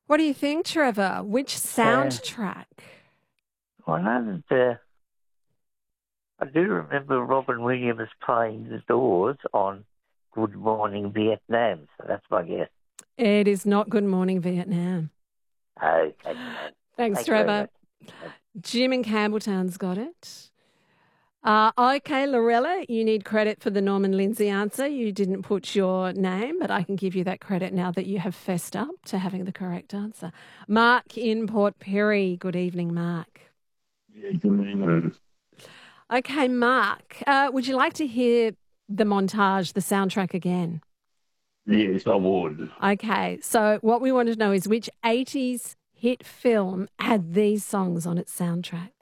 What do you think, Trevor? Which Uh, soundtrack? I know that I do remember Robin Williams playing the Doors on Good Morning Vietnam, so that's my guess. It is not Good Morning Vietnam. Okay, fine. Thanks, Thank you very Trevor. much. Thank Jim in Campbelltown's got it. Okay, Lorella, you need credit for the Norman Lindsay answer. You didn't put your name, but I can give you that credit now that you have fessed up to having the correct answer. Mark in Port Pirie. Good evening, Mark. Yeah, good evening. Okay, Mark, would you like to hear the montage, the soundtrack again? Yes, I would. Okay, so what we want to know is which 80s hit film had these songs on its soundtrack?